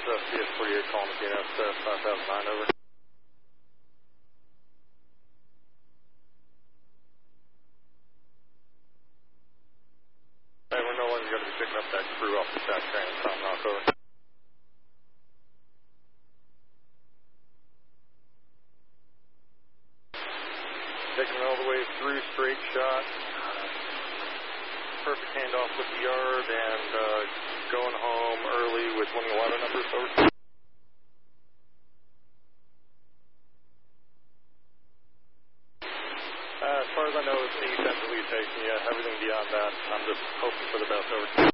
CS48 calling the DNS 5009, over. Hey, we're no longer going to be picking up that crew off the SAC train in Tom Rock, over. Taking it all the way through, straight shot. Perfect handoff with the yard, and going home early with one of the ladder numbers, over. As far as I know, it's the east end that we've taken. Yeah, everything beyond that, I'm just hoping for the best, over.